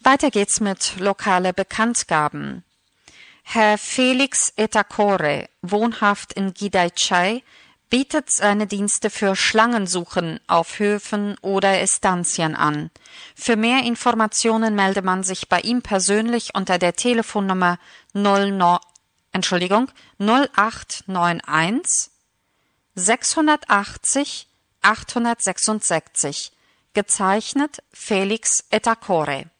Weiter geht's mit lokale Bekanntgaben. Herr Felix Etakore, wohnhaft in Gidaichai, bietet seine Dienste für Schlangensuchen auf Höfen oder Estancien an. Für mehr Informationen melde man sich bei ihm persönlich unter der Telefonnummer 0891 680 866, gezeichnet Felix Etakore.